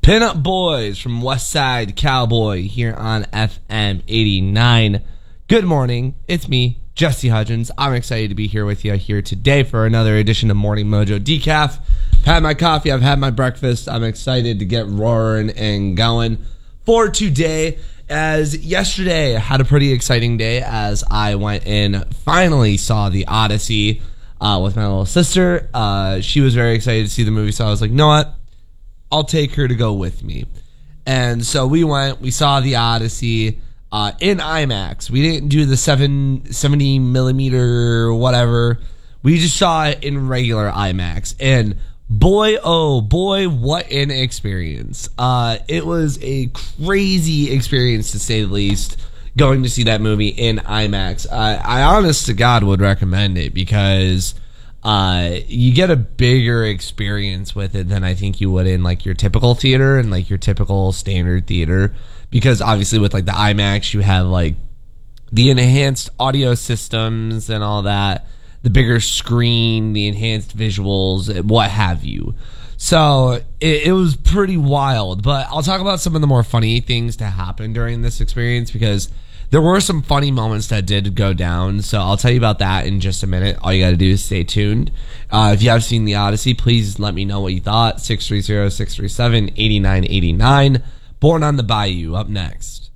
Pinup Boys from Westside Cowboy here on FM 89. Good morning. It's me, Jesse Hudgens. I'm excited to be here with you here today for another edition of Morning Mojo Decaf. I've had my coffee. I've had my breakfast. I'm excited to get roaring and going for today. As yesterday, I had a pretty exciting day as I went and finally saw The Odyssey with my little sister. She was very excited to see the movie, so I was like, you know what? I'll take her to go with me. And so we went, we saw The Odyssey in IMAX. We didn't do the 70 millimeter whatever. We just saw it in regular IMAX. And boy, oh boy, what an experience. It was a crazy experience to say the least, going to see that movie in IMAX. I honest to God would recommend it because you get a bigger experience with it than I think you would in like your typical theater and like your typical standard theater, because obviously with like the IMAX you have like the enhanced audio systems and all that, the bigger screen, the enhanced visuals, what have you. So it was pretty wild, but I'll talk about some of the more funny things to happen during this experience because there were some funny moments that did go down, so I'll tell you about that in just a minute. All you got to do is stay tuned. If you have seen The Odyssey, please let me know what you thought. 630-637-8989. Born on the Bayou, up next.